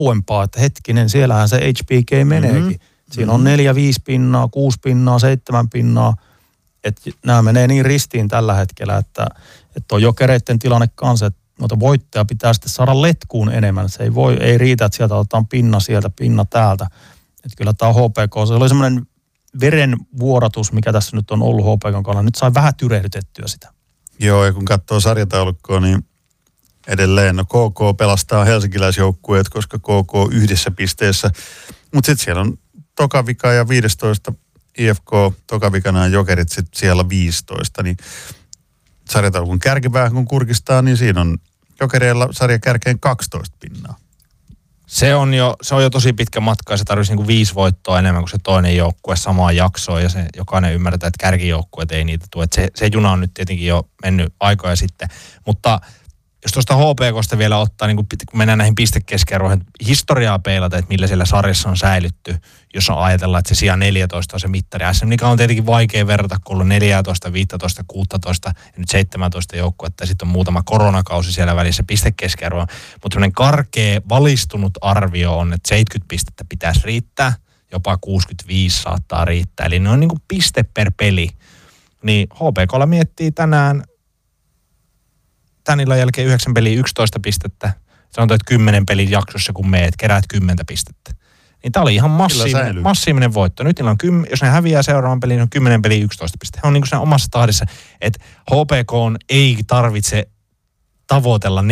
kauempaa, että hetkinen, siellähän se HBK meneekin. Siinä on 4-5 pinnaa, 6 pinnaa, 7 pinnaa. Että nämä menee niin ristiin tällä hetkellä, että on Jokereiden tilanne kanssa, että noita voittoja pitää sitten saada letkuun enemmän. Se ei riitä, että sieltä otetaan pinna sieltä, pinna täältä. Että kyllä tämä HPK, se oli semmoinen verenvuodatus, mikä tässä nyt on ollut HPK:n kannalla. Nyt sai vähän tyrehdytettyä sitä. Joo, ja kun katsoo sarjataulukkoa, niin edelleen KK pelastaa helsinkiläisjoukkueet, koska KK yhdessä pisteessä. Mutta sitten siellä on Tokavika ja 15 IFK, Tokavikana ja Jokerit sitten siellä 15. Niin sarjataulukon kärkipäähän kun kurkistaa, niin siinä on Jokereilla sarjakärkeen 12 pinnaa. Se on jo tosi pitkä matka ja se tarvitsisi niin 5 voittoa enemmän kuin se toinen joukkue samaan jaksoon ja se jokainen ymmärtää, että kärkijoukkueet ei niitä tule. Se juna on nyt tietenkin jo mennyt aikoja sitten, mutta jos tuosta HPK:sta vielä ottaa, niin kun mennään näihin pistekeskiarvoihin, historiaa peilata, että millä siellä sarjassa on säilytty, jos on ajatellaan, että se sija 14 on se mittari. SM on tietenkin vaikea verrata, kun on 14, 15, 16 ja nyt 17 joukkuetta ja sitten on muutama koronakausi siellä välissä pistekeskiarvo. Mutta sellainen karkea, valistunut arvio on, että 70 pistettä pitäisi riittää, jopa 65 saattaa riittää. Eli ne on niin kuin piste per peli. Niin HPK:lla miettii tänään tän illan jälkeen 9 peliä 11 pistettä. Sanotaan, että 10 pelin jaksossa, kun meet, keräät 10 pistettä. Niin tää oli ihan massiivinen voitto. Nyt niillä on jos ne häviää seuraavan pelin, niin on 10 peliä 11 pistettä. He on niin kuin siinä omassa tahdissa, että HPK ei tarvitse tavoitella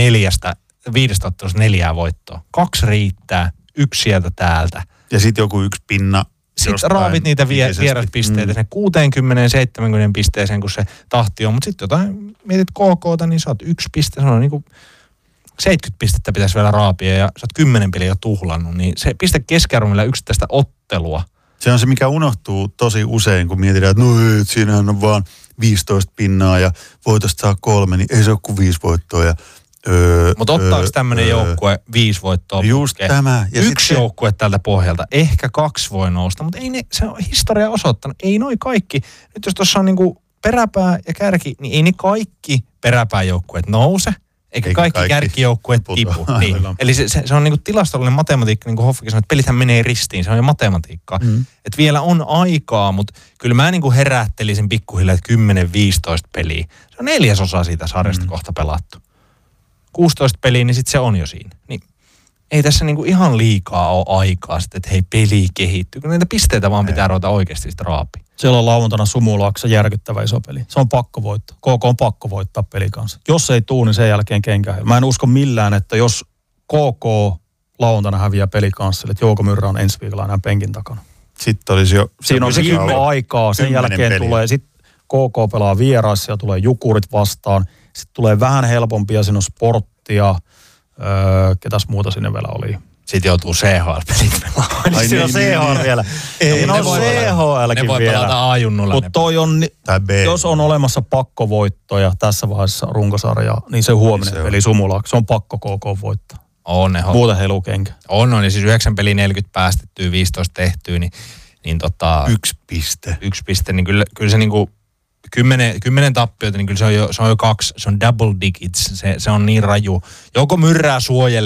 4 voittoa. 2 riittää, 1 sieltä täältä. Ja sitten joku 1 pinna. Sitten raavit niitä vieraspisteitä sinne 60-70 pisteeseen, kun se tahti on. Mutta sitten jotain, mietit KK:ta, niin saat 1 piste, se on niin kuin 70 pistettä pitäisi vielä raapia ja sä oot 10 peliä jo tuhlannut. Niin se piste keskiarvoilla yksittäistä ottelua. Se on se, mikä unohtuu tosi usein, kun mietitään, että no ei, siinähän on vaan 15 pinnaa ja voitosta saa 3, niin ei se ole kuin 5 voittoa ja mutta ottaako tämmöinen joukkue 5 voittoa? Just tämä. Ja 1 joukkue tältä pohjalta. Ehkä 2 voi nousta, mutta ei se on historia osoittanut. Ei noi kaikki. Nyt jos tuossa on niinku peräpää ja kärki, niin ei ne kaikki peräpääjoukkueet nouse. Eikä kaikki kärkijoukkueet tipu. Niin. Eli se on niinku tilastollinen matematiikka, niin kuin Hoffikin sanoi, että pelithän menee ristiin. Se on jo matematiikkaa. Että vielä on aikaa, mutta kyllä mä niinku herättelisin pikkuhiljaa, että 10-15 peliä. Se on 1/4 siitä sarjasta kohta pelattu. 16 peliä, niin sitten se on jo siinä. Niin ei tässä niinku ihan liikaa ole aikaa sitten, että hei, peli kehittyy. Kun niitä pisteitä vaan pitää ruveta oikeasti sitä raapia. Siellä on lauantaina Sumulaksa järkyttävä iso peli. Se on pakko voittaa. KK on pakko voittaa peli kanssa. Jos ei tuu, niin sen jälkeen kenkään. Mä en usko millään, että jos KK lauantaina häviää peli kanssa, että Jouko Myrrä on ensi viikolla enää penkin takana. Sitten olisi jo... Siinä on viikko aikaa. Sen jälkeen peliä. Tulee... Sitten KK pelaa vieraissa ja tulee Jukurit vastaan. Sitten tulee vähän helpompia, siinä on Sporttia. Ketäs muuta sinne vielä oli? Sitten joutuu CHL-pelit pelaamaan. Siinä on CHL vielä. Siinä on CHLkin vielä. Ne voi pelata A-junnulla. Mutta toi on, jos on olemassa pakkovoittoja tässä vaiheessa runkosarjaa, niin se huominen peli Sumulaks. Se on pakko KK voittaa. On ne. Muuten heiluu kenkä. On, niin siis 9 peliä 40 päästettyä, 15 tehtyä, niin 1 piste. 1 piste, niin kyllä se niinku 10 tappioita, niin kyllä se on jo 2, se on double digits, se on niin raju. Jouko Myrrää suojelee